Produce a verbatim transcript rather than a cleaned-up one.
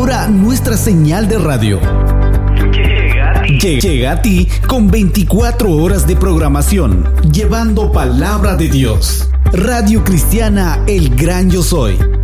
ahora nuestra señal de radio llega a ti, llega a ti con veinticuatro horas de programación, llevando palabra de Dios. Radio Cristiana El Gran Yo Soy.